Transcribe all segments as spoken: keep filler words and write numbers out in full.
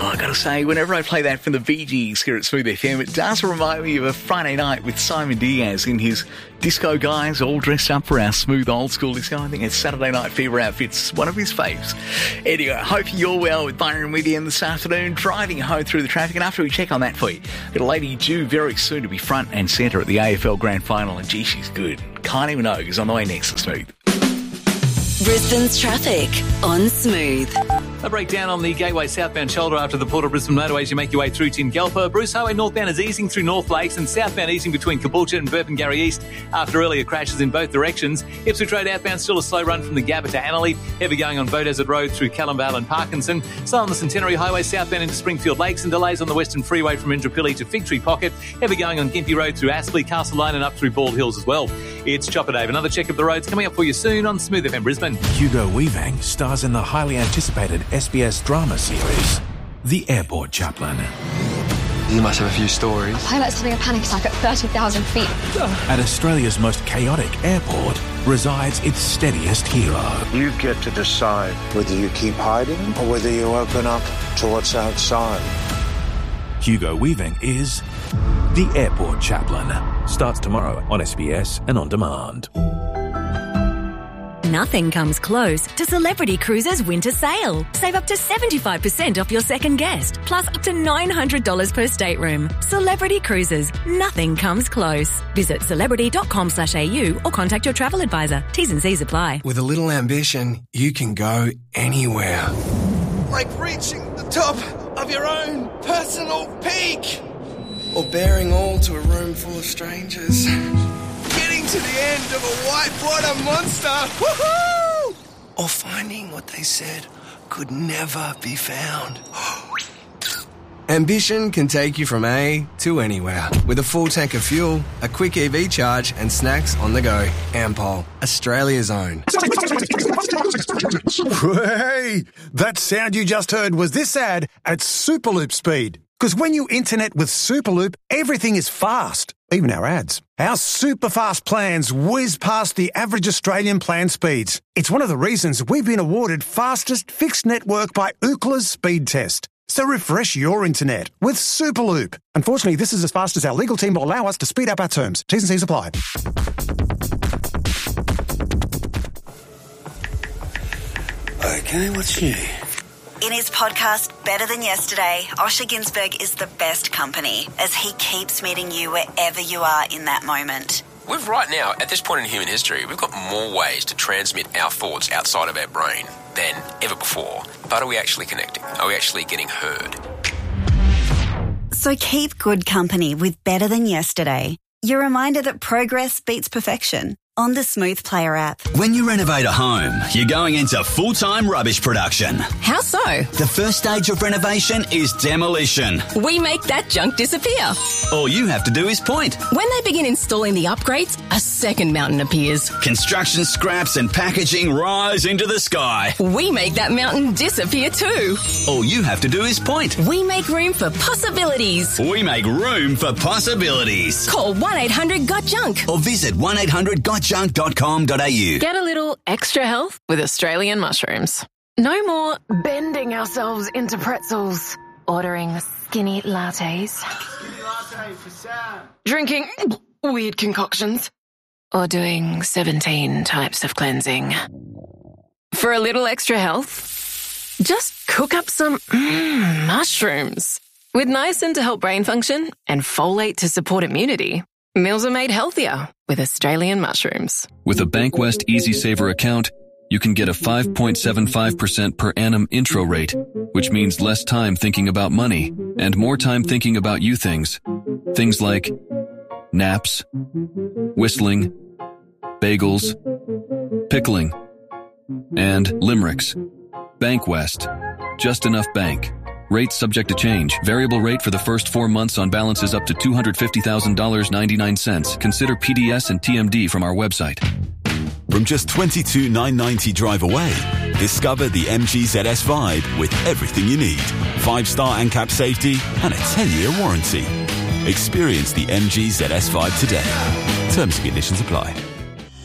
Oh, I gotta say, whenever I play that from the Bee Gees here at Smooth F M, it does remind me of a Friday night with Simon Diaz in his disco guys all dressed up for our smooth old school disco. I think it's Saturday Night Fever outfits, one of his faves. Anyway, I hope you're well with Byron with you this afternoon, driving home through the traffic. And after we check on that for you, got a lady due very soon to be front and centre at the A F L Grand Final, and gee, she's good. Kylie Minogue is on the way next to Smooth. Brisbane's traffic on Smooth. A breakdown on the Gateway southbound shoulder after the Port of Brisbane motorway as you make your way through Tingalpa. Bruce Highway northbound is easing through North Lakes and southbound easing between Caboolture and Burpengary East after earlier crashes in both directions. Ipswich Road outbound still a slow run from the Gabba to Annerley. Heavy going on Beaudesert Road through Callumvale and Parkinson. Slow on the Centenary Highway southbound into Springfield Lakes and delays on the Western Freeway from Indooroopilly to Fig Tree Pocket. Heavy going on Gympie Road through Aspley, Castle Line and up through Bald Hills as well. It's Chopper Dave. Another check of the roads coming up for you soon on Smooth F M Brisbane. Hugo Weaving stars in the highly anticipated S B S drama series, The Airport Chaplain. You must have a few stories. Pilot's having a panic attack at thirty thousand feet. At Australia's most chaotic airport resides its steadiest hero. You get to decide whether you keep hiding or whether you open up to what's outside. Hugo Weaving is The Airport Chaplain. Starts tomorrow on S B S and on demand. Nothing comes close to Celebrity Cruises' winter sale. Save up to seventy-five percent off your second guest, plus up to nine hundred dollars per stateroom. Celebrity Cruises. Nothing comes close. Visit celebrity.com slash AU or contact your travel advisor. T's and C's apply. With a little ambition, you can go anywhere. Like reaching the top of your own personal peak. Or bearing all to a room full of strangers. Getting to the end of a whitewater monster. Woohoo! Or finding what they said could never be found. Ambition can take you from A to anywhere. With a full tank of fuel, a quick E V charge and snacks on the go. Ampol, Australia's own. Hey, that sound you just heard was this ad at Superloop speed. Because when you internet with Superloop, everything is fast, even our ads. Our super fast plans whiz past the average Australian plan speeds. It's one of the reasons we've been awarded fastest fixed network by Ookla's speed test. So refresh your internet with Superloop. Unfortunately, this is as fast as our legal team will allow us to speed up our terms. T's and C's apply. Okay, what's new? In his podcast, Better Than Yesterday, Osher Günsberg is the best company as he keeps meeting you wherever you are in that moment. We've right now, at this point in human history, we've got more ways to transmit our thoughts outside of our brain than ever before. But are we actually connecting? Are we actually getting heard? So keep good company with Better Than Yesterday. Your reminder that progress beats perfection. On the Smooth Player app. When you renovate a home, you're going into full-time rubbish production. How so? The first stage of renovation is demolition. We make that junk disappear. All you have to do is point. When they begin installing the upgrades, a second mountain appears. Construction scraps and packaging rise into the sky. We make that mountain disappear too. All you have to do is point. We make room for possibilities. We make room for possibilities. Call one eight hundred got junk or visit one eight hundred got junk dot com dot a u. Get a little extra health with Australian mushrooms. No more bending ourselves into pretzels, ordering skinny lattes, Skinny latte for Sam. drinking weird concoctions, or doing seventeen types of cleansing. For a little extra health, just cook up some mm, mushrooms. With niacin to help brain function and folate to support immunity, meals are made healthier with Australian mushrooms. With a Bankwest Easy Saver account, you can get a five point seven five percent per annum intro rate, which means less time thinking about money and more time thinking about you things. Things like naps, whistling, bagels, pickling, and limericks. Bankwest. Just enough bank. Rates subject to change. Variable rate for the first four months on balances up to two hundred fifty thousand dollars and ninety-nine cents. Consider P D S and T M D from our website. From just twenty-two thousand nine hundred ninety drive away, discover the M G Z S Vibe with everything you need. Five-star ANCAP safety and a ten-year warranty. Experience the M G Z S Vibe today. Terms and conditions apply.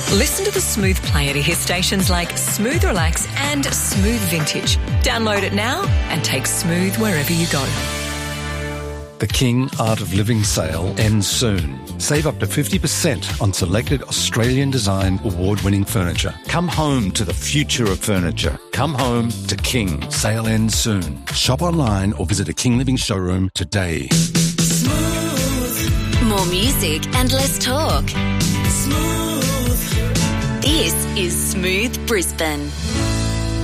Listen to the Smooth Player to hear stations like Smooth Relax and Smooth Vintage. Download it now and take Smooth wherever you go. The King Art of Living sale ends soon. Save up to fifty percent on selected Australian design award-winning furniture. Come home to the future of furniture. Come home to King. Sale ends soon. Shop online or visit a King Living showroom today. More music and less talk. Smooth. This is Smooth Brisbane.